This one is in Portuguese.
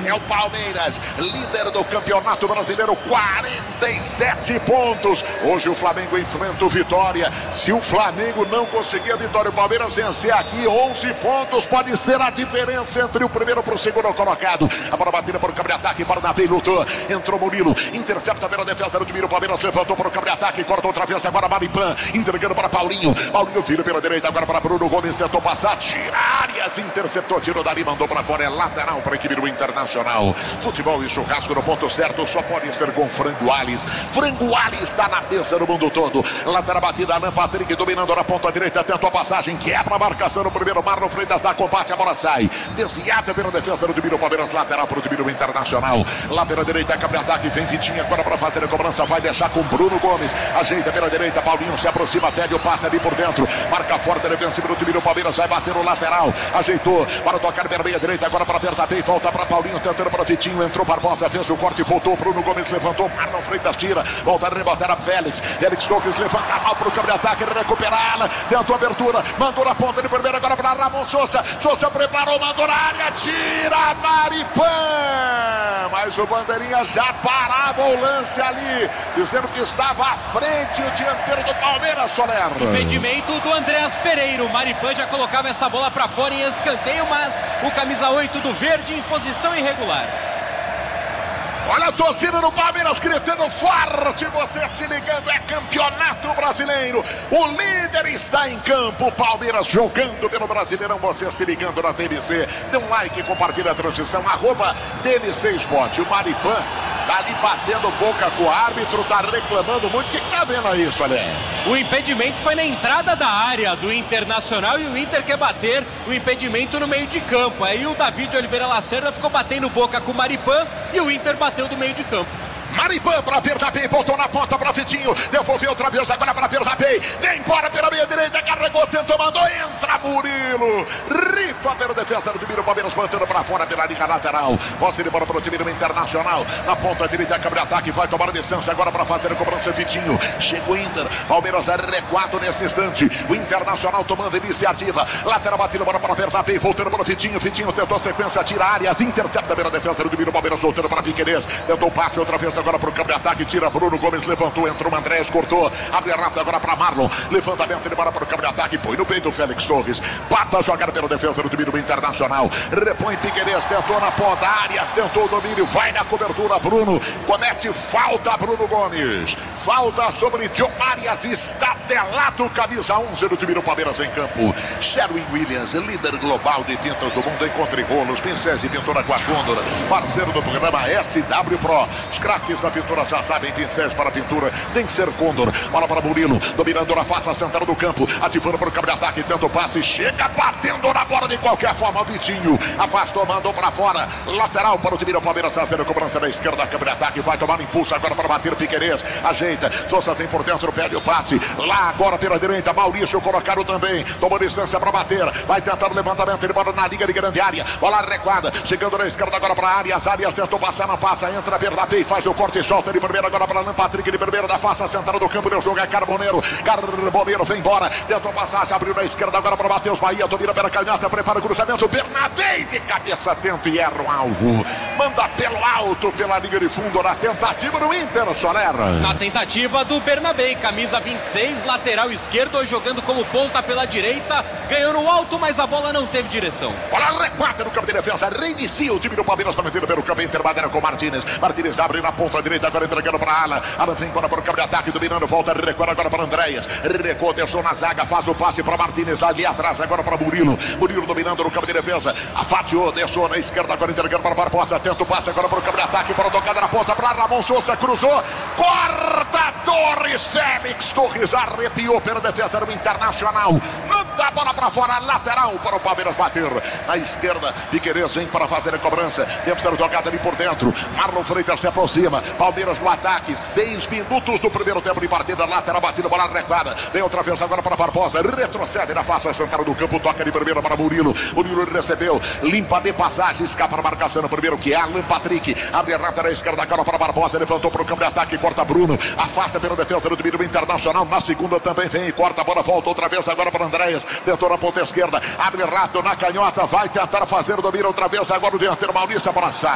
É o Palmeiras, líder do Campeonato Brasileiro, 47 pontos. Hoje o Flamengo enfrenta o Vitória. Se o Flamengo não conseguir a vitória, o Palmeiras vencer aqui, 11 pontos pode ser a diferença entre o primeiro para o segundo colocado. A bola batida para o campo de ataque, Barnabé lutou, entrou Murilo, intercepta pela defesa do Miro, Palmeiras levantou para o campo de ataque, corta outra vez agora Maripan, entregando para Paulinho vira pela direita, agora para Bruno Gomes, tentou passar, tira áreas, interceptou, tirou dali, mandou para fora, é lateral para a equipe do Internacional. Futebol e churrasco no ponto certo, só pode ser com Frango Alves. Frango Alves está na mesa no mundo todo. Lateral batida, Alan Patrick dominando na ponta direita, tentou a passagem, quebra a marcação no primeiro, Marlon Freitas dá combate, a bola sai, desviada pela defesa do Miro, Palmeiras lateral para o Miro Internacional. Lá pela direita, campo de ataque, vem Vitinho agora para fazer a cobrança, vai deixar com Bruno Gomes, ajeita pela direita, Paulinho se aproxima, pede o passe ali por dentro, marca forte, defensa do Miro, Palmeiras vai bater o lateral, ajeitou para tocar pela meia direita, agora para apertar bem, volta para Paulinho, tentando para Vitinho, entrou Barbosa, fez o corte, voltou, Bruno Gomes levantou, Marlon Freitas tira, volta a rebotar a Félix Torres levanta mal para o campo de ataque, recuperá-la, tentou abertura, mandou na ponta de primeira, agora para Ramon Sousa preparou, mandou na área, tira Maripan, mas o bandeirinha já parava o lance ali, dizendo que estava à frente o dianteiro do Palmeiras, Soler. Impedimento do Andreas Pereira, o Maripan já colocava essa bola para fora em escanteio, mas o camisa 8 do verde em posição irregular. Olha a torcida do Palmeiras gritando forte, você se ligando, é Campeonato Brasileiro, o líder está em campo, Palmeiras jogando pelo Brasileirão, você se ligando na TNC, dê um like, compartilha a transmissão, @TNC Sport, o Maripan tá ali batendo boca com o árbitro, tá reclamando muito, o que tá vendo aí, Soler? O impedimento foi na entrada da área do Internacional e o Inter quer bater o impedimento no meio de campo, aí o David Oliveira Lacerda ficou batendo boca com o Maripan e o Inter bateu do meio de campo. Maripan para Bernabé, botou na ponta para Vitinho, devolveu outra vez agora para Bernabé, vem embora pela meia direita, carregou, tentou, mandou, entra Murilo, rifa pela defesa do Miro, Palmeiras mantendo para fora pela linha lateral, posse de bola para o time do Internacional, na ponta direita, câmara de ataque, vai tomar a distância agora para fazer a cobrança, Vitinho, chega o Inter, Palmeiras recuado nesse instante, o Internacional tomando iniciativa, lateral batendo, bola para Bernabé, voltando para o Vitinho tentou a sequência, tira áreas, intercepta pela defesa do Miro, Palmeiras voltando para Piquerez, tentou o passe outra vez agora para o campo de ataque, tira Bruno Gomes, levantou, entrou o Andrés, cortou, abre rápido agora para Marlon, levantamento de bola para o campo de ataque, põe no peito o Félix Torres, bata a jogada pela defesa do time do Internacional, repõe Piquerez, tentou na ponta, Arias tentou o domínio, vai na cobertura, Bruno, comete falta, Bruno Gomes, falta sobre John Arias, está telado, camisa 11 do time do Palmeiras em campo, Sherwin Williams, líder global de tintas do mundo, encontre rolos, pincéis e pintura com a Condor, parceiro do programa SW Pro, os craques da pintura já sabem, pincéis para pintura, tem que ser Condor, bola para Murilo, dominando na face central do campo, ativando para o campo de ataque, tenta o passe, chega batendo na bola de qualquer forma, Vitinho, afastou, mandou para fora, lateral para o time do Palmeiras, fazendo a cobrança da esquerda, campo de ataque, vai tomar impulso agora para bater Piquerez, ajeita, Sousa vem por dentro, pede o passe, lá agora pela direita, Maurício colocaram também, tomou distância para bater, vai tentar o levantamento, ele bola na liga de grande área, bola recuada, chegando na esquerda agora para Arias tentou passar, não passa, entra Bernabé, faz o corte e solta de primeira agora para Alan Patrick, de primeira da face central do campo, deu jogo, é Carboneiro vem embora, tentou passagem, abriu na esquerda agora para Matheus Bahia, domina pela canhota, prepara o cruzamento, Bernabé de cabeça, tenta e erra o alvo, manda pelo alto, pela linha de fundo, na tentativa do Inter, Soler. Na tentativa do Bernabé, camisa 26, lateral esquerdo, jogando como ponta pela direita, ganhou no alto, mas a bola não teve direção. Bola recuada no campo de defesa, reinicia o time do Palmeiras, mantendo pelo campo, Inter batendo com Martínez abre na ponta direita, agora entregando para Alan vem para o campo de ataque, dominando, volta, recua agora para Andréas, recuou, deixou na zaga, faz o passe para Martínez, ali atrás, agora para Murilo dominando no campo de defesa, afatiou, deixou na esquerda, agora entregando para Barbosa, tenta o passe agora para o campo de ataque, para a tocada na ponta, para Ramon Sousa, cruzou, corta Torres, Félix Torres arrepiou pela defesa do Internacional, manda a bola para fora, lateral para o Palmeiras bater, na esquerda, Piquerez vem para fazer a cobrança, tempo sendo tocada ali por dentro, Marlon Freitas se aproxima, Palmeiras no ataque, 6 minutos do primeiro tempo de partida, lateral batida, bola recuada, vem outra vez agora para Barbosa, retrocede na face central do campo, toca de primeira para Murilo recebeu, limpa de passagem, escapa a marcação no primeiro, que é Alan Patrick, abre rata na esquerda agora para Barbosa, levantou para o campo de ataque, corta Bruno, afasta pela defesa do time do Internacional, na segunda também vem, corta a bola, volta outra vez agora para Andréas, tentou na ponta esquerda, abre rato na canhota, vai tentar fazer o domínio outra vez agora o dianteiro Maurício, a bola sai.